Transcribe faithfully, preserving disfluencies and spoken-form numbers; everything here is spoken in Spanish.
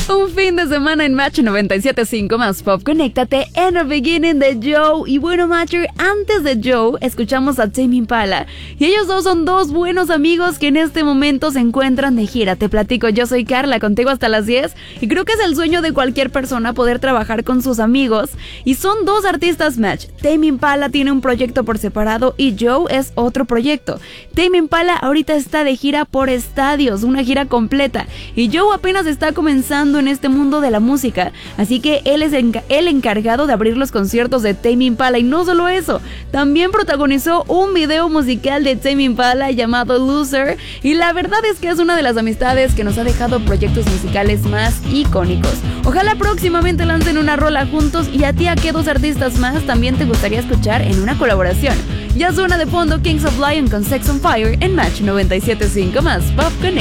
Un fin de semana en Match noventa y siete punto cinco más Pop. Conéctate en The Beginning de Joe. Y bueno, Matcher, antes de Joe, escuchamos a Tame Impala. Y ellos dos son dos buenos amigos que en este momento se encuentran de gira. Te platico, yo soy Carla, contigo hasta las diez. Y creo que es el sueño de cualquier persona poder trabajar con sus amigos. Y son dos artistas Match. Tame Impala tiene un proyecto por separado y Joe es otro proyecto. Tame Impala ahorita está de gira por estadios, una gira completa. Y Joe apenas está comenzando en este mundo de la música, así que él es enca- el encargado de abrir los conciertos de Tame Impala. Y no solo eso, también protagonizó un video musical de Tame Impala llamado Loser, y la verdad es que es una de las amistades que nos ha dejado proyectos musicales más icónicos. Ojalá próximamente lancen una rola juntos. Y a ti, ¿a qué dos artistas más también te gustaría escuchar en una colaboración? Ya suena de fondo Kings of Lion con Sex on Fire en Match noventa y siete punto cinco más Pop Connect.